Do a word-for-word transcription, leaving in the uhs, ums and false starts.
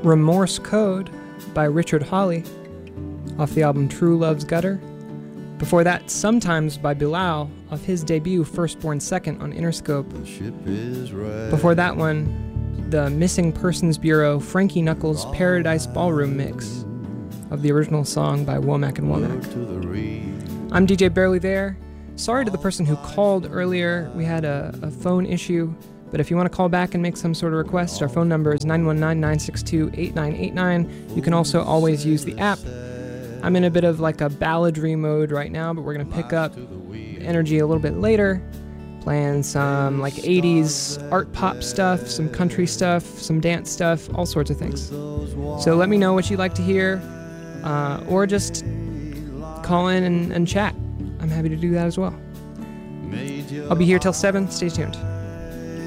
Remorse Code by Richard Hawley off the album True Love's Gutter. Before that, Sometimes by Bilal off his debut Firstborn Second on Interscope. Before that one, the Missing Persons Bureau Frankie Knuckles Paradise Ballroom mix of the original song by Womack and Womack. I'm D J Barely There. Sorry to the person who called earlier. We had a, a phone issue, but if you want to call back and make some sort of request, our phone number is nine one nine, nine six two, eight nine eight nine. You can also always use the app. I'm in a bit of like a balladry mode right now, but we're going to pick up energy a little bit later, playing some like eighties art pop stuff, some country stuff, some dance stuff, all sorts of things. So let me know what you'd like to hear, uh, or just call in and, and chat. I'm happy to do that as well. I'll be here till seven. Stay tuned.